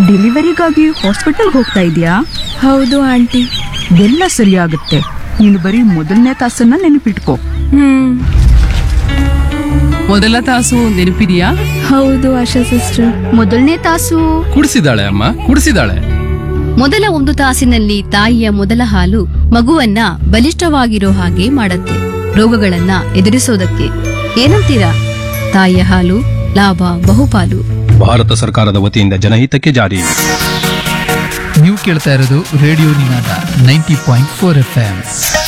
ಡೆಲಿವರಿಗಾಗಿ ಹಾಸ್ಪಿಟಲ್ಗೆ ಹೋಗ್ತಾ ಇದೀಯಾ? ಹೌದು ಆಂಟಿ. ಎಲ್ಲ ಸರಿಯಾಗುತ್ತೆ. ನೀನು ಬರೀ ಮೊದಲನೇ ತಾಸನ್ನ ನೆನಪಿಟ್ಕೋ. ಮೊದಲ ತಾಸು ನೆನಪಿದೆಯಾ? ಹೌದು ಆಶಾ ಸಿಸ್ಟರ್. ಮೊದಲನೇ ತಾಸು ಕುಡಿಸಿದಾಳೆ ಅಮ್ಮ, ಕುಡಿಸಿದಾಳೆ. ಮೊದಲ 1 ತಾಸಿನಲ್ಲಿ ತಾಯಿಯ ಮೊದಲ ಹಾಲು ಮಗುವನ್ನ ಬಲಿಷ್ಠವಾಗಿರೋ ಹಾಗೆ ಮಾಡತ್ತೆ, ರೋಗಗಳನ್ನ ಎದುರಿಸೋದಕ್ಕೆ. ಏನಂತೀರಾ? ತಾಯಿಯ ಹಾಲು ಲಾಭ ಬಹುಪಾಲು. ಭಾರತ ಸರ್ಕಾರದ ವತಿಯಿಂದ ಜನಹಿತಕ್ಕೆ ಜಾರಿ. ನೀವು ಕೇಳ್ತಾ ಇರೋದು ರೇಡಿಯೋ ನಿನಾದ 90.4 FM.